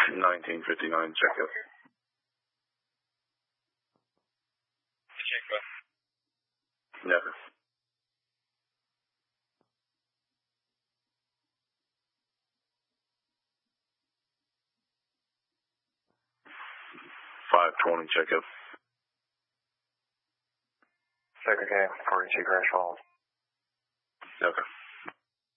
1959, check out. Check bus. Never. $520, check out. Second game, 42 Crash Falls. Okay.